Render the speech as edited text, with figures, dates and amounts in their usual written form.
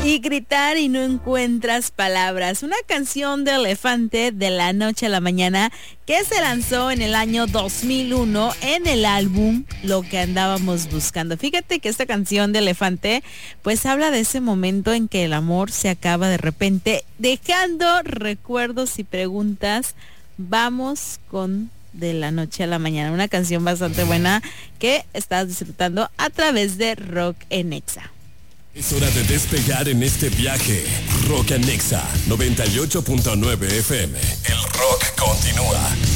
Y gritar y no encuentras palabras. Una canción de Elefante de la noche a la mañana que se lanzó en el año 2001 en el álbum Lo que andábamos buscando. Fíjate que esta canción de Elefante pues habla de ese momento en que el amor se acaba de repente, dejando recuerdos y preguntas. Vamos con De la noche a la mañana. Una canción bastante buena que estás disfrutando a través de Rock en Exa. Es hora de despegar en este viaje. Rock en Exa 98.9 FM. El rock continúa.